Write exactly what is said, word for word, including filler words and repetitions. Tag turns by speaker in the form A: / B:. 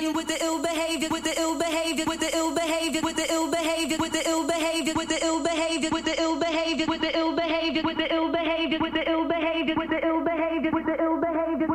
A: with the ill behavior, with the ill behavior, with the ill behavior, with the ill behavior, with the ill behavior, with the ill behavior, with the ill behavior, with the ill behavior, with the ill behavior, with the ill behavior, with the